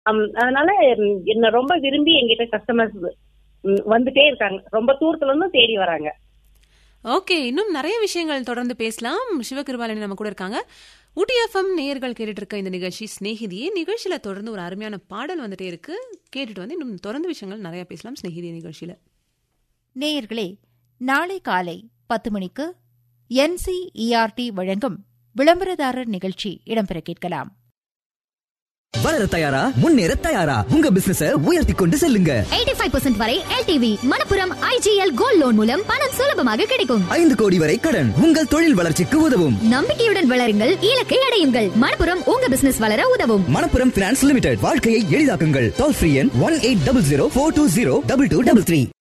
அதனால என்ன ரொம்ப விரும்பி எங்கிட்ட கஸ்டமர்ஸ் வந்துட்டே இருக்காங்க. ரொம்ப தூரத்துல இருந்தும் தேடி வராங்க. ஓகே, இன்னும் நிறைய விஷயங்கள் தொடர்ந்து பேசலாம். சிவகிருபாலனி நம்ம கூட இருக்காங்க. ஊட்டி எஃப்எம் நேயர்கள் கேட்டுட்டு இருக்க இந்த நிகழ்ச்சி ஸ்நேகிதியே. நிகழ்ச்சியில தொடர்ந்து ஒரு அருமையான பாடல் வந்துட்டே இருக்கு. கேட்டுட்டு வந்து இன்னும் தொடர்ந்து விஷயங்கள் நிறைய பேசலாம் ஸ்நேகிதியே நிகழ்ச்சியில. நேயர்களே, நாளை காலை 10 மணிக்கு NCERT வழங்கும் விளம்பரதாரர் நிகழ்ச்சி இடம்பெற கேட்கலாம். வளர தயாரா, முன்னேற தயாரா, உங்க பிசினஸ உயர்த்தி கொண்டு செல்லுங்க. 85% வரை LTV Manappuram IGL gold loan மூலம் பணம் சுலபமாக கிடைக்கும். 5 கோடி வரை கடன் உங்கள் தொழில் வளர்ச்சிக்கு உதவும். நம்பிக்கையுடன் வளருங்கள், இலக்கை அடையுங்கள். மணப்புரம் உங்க பிசினஸ் வளர உதவும். மணப்புரம் பினான்ஸ் லிமிடெட், வாழ்க்கையை எளிதாக்குங்கள். டோல் ஃப்ரீ எண் 1800 420 2233.